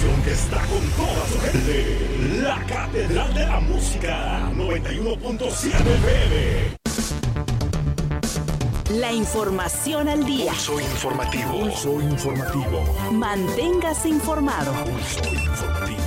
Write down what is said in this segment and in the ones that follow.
estación que está con toda su gente. La Catedral de la Música, 91.7 FM. La información al día. Pulso informativo. Pulso informativo. Manténgase informado. Pulso informativo.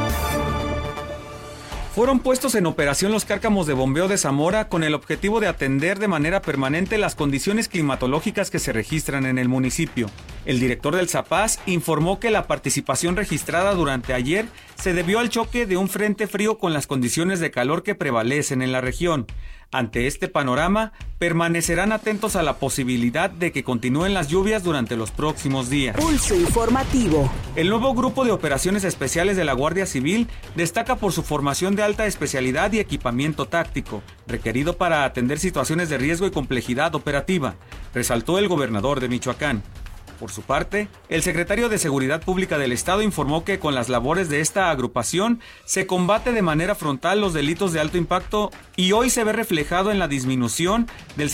Fueron puestos en operación los cárcamos de bombeo de Zamora con el objetivo de atender de manera permanente las condiciones climatológicas que se registran en el municipio. El director del Zapaz informó que la participación registrada durante ayer se debió al choque de un frente frío con las condiciones de calor que prevalecen en la región. Ante este panorama, permanecerán atentos a la posibilidad de que continúen las lluvias durante los próximos días. Pulso informativo. El nuevo grupo de operaciones especiales de la Guardia Civil destaca por su formación de alta especialidad y equipamiento táctico, requerido para atender situaciones de riesgo y complejidad operativa, resaltó el gobernador de Michoacán. Por su parte, el secretario de Seguridad Pública del Estado informó que con las labores de esta agrupación se combate de manera frontal los delitos de alto impacto y hoy se ve reflejado en la disminución del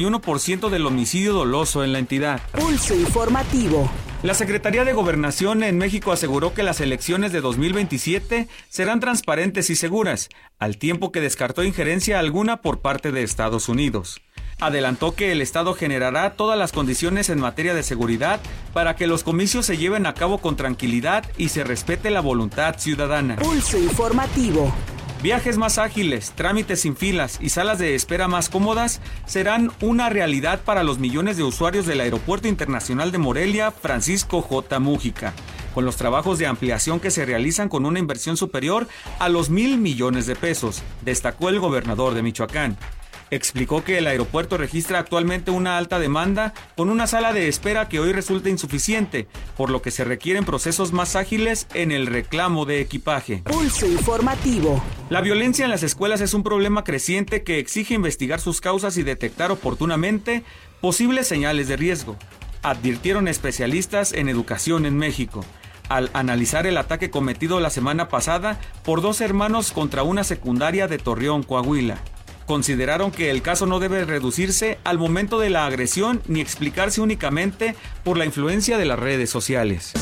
71% del homicidio doloso en la entidad. Pulso informativo. La Secretaría de Gobernación en México aseguró que las elecciones de 2027 serán transparentes y seguras, al tiempo que descartó injerencia alguna por parte de Estados Unidos. Adelantó que el Estado generará todas las condiciones en materia de seguridad para que los comicios se lleven a cabo con tranquilidad y se respete la voluntad ciudadana. Pulso informativo. Viajes más ágiles, trámites sin filas y salas de espera más cómodas serán una realidad para los millones de usuarios del Aeropuerto Internacional de Morelia, Francisco J. Múgica, con los trabajos de ampliación que se realizan con una inversión superior a los 1,000 millones de pesos, destacó el gobernador de Michoacán. Explicó que el aeropuerto registra actualmente una alta demanda con una sala de espera que hoy resulta insuficiente, por lo que se requieren procesos más ágiles en el reclamo de equipaje. Pulso informativo. La violencia en las escuelas es un problema creciente que exige investigar sus causas y detectar oportunamente posibles señales de riesgo, advirtieron especialistas en educación en México, al analizar el ataque cometido la semana pasada por 2 hermanos contra una secundaria de Torreón, Coahuila. Consideraron que el caso no debe reducirse al momento de la agresión ni explicarse únicamente por la influencia de las redes sociales.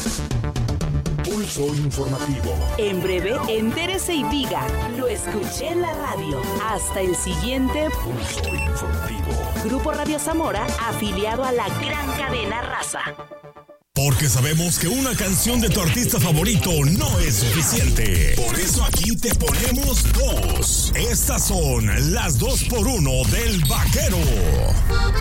Pulso informativo. En breve, entérese y diga, lo escuché en la radio. Hasta el siguiente Pulso informativo. Grupo Radio Zamora, afiliado a la gran cadena Raza. Porque sabemos que una canción de tu artista favorito no es suficiente. Por eso aquí te ponemos 2. Estas son las 2x1 del Vaquero.